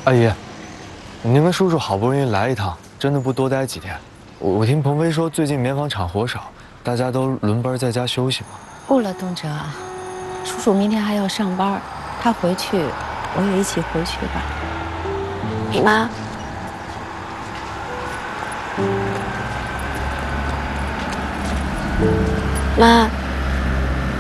阿姨，您跟叔叔好不容易来一趟，真的不多待几天？我听鹏飞说，最近棉纺厂活少，大家都轮班在家休息嘛。 不了，东哲，叔叔明天还要上班，他回去，我也一起回去吧。妈，妈。